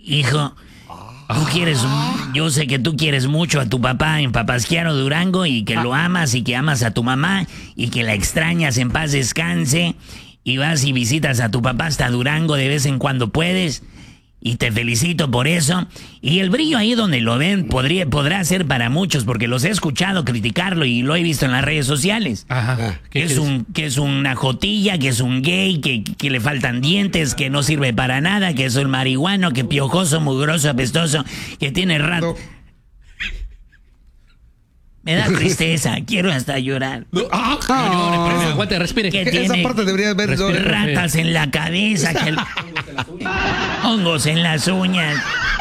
hijo, tú quieres, yo sé que tú quieres mucho a tu papá en Papasquiaro, Durango, y que lo amas y que amas a tu mamá y que la extrañas, en paz descanse, y vas y visitas a tu papá hasta Durango de vez en cuando puedes. Y te felicito por eso. Y el brillo ahí donde lo ven podrá ser para muchos, porque los he escuchado criticarlo y lo he visto en las redes sociales. Ajá. Que es una jotilla, que es un gay, que le faltan dientes, que no sirve para nada, que es un marihuano, que piojoso, mugroso, apestoso, que tiene rato. No. Me da tristeza, quiero hasta llorar. No llores, aguante, respire. Que esa tiene parte debería haber ratas en la cabeza, hongos en las uñas.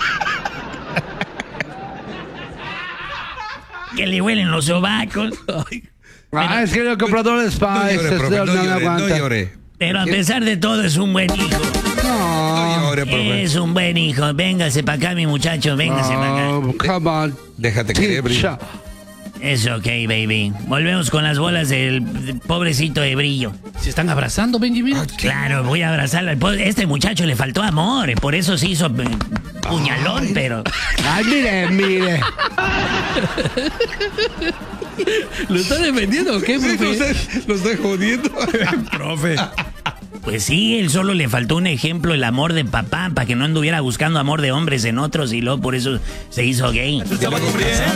Que le huelen los sobacos. Es que el comprador de Spice no llore. Pero a pesar de todo es un buen hijo. No llore, profe. Es un buen hijo. Véngase para acá, mi muchacho. Véngase para acá. Come on. Déjate que brillo. Es ok, baby. Volvemos con las bolas del pobrecito de Brillo. ¿Se están abrazando, Benjamín? Claro, voy a abrazarlo. Este muchacho le faltó amor. Por eso se hizo puñalón, pero... Ay, mire. ¿Lo está defendiendo o qué, profe? Lo estoy jodiendo. Profe. Pues sí, él solo le faltó un ejemplo, el amor de papá, para que no anduviera buscando amor de hombres en otros y luego por eso se hizo gay.